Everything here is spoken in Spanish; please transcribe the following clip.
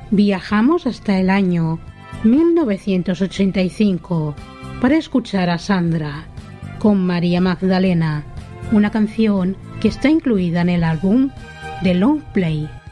Viajamos hasta el año 1985 para escuchar a Sandra con María Magdalena, una canción que está incluida en el álbum The Long Play.